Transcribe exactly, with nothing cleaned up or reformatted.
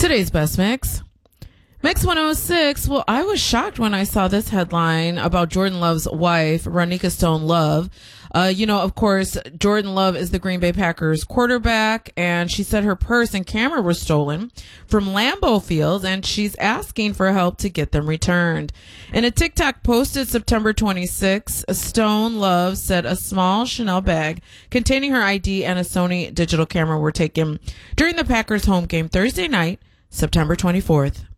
Today's best mix. Mix one oh six. Well, I was shocked when I saw this headline about Jordan Love's wife, Ronika Stone Love. Uh, you know, of course, Jordan Love is the Green Bay Packers quarterback, and she said her purse and camera were stolen from Lambeau Field, and she's asking for help to get them returned. In a TikTok posted September twenty-sixth, Stone Love said a small Chanel bag containing her I D and a Sony digital camera were taken during the Packers home game Thursday night, September twenty-fourth.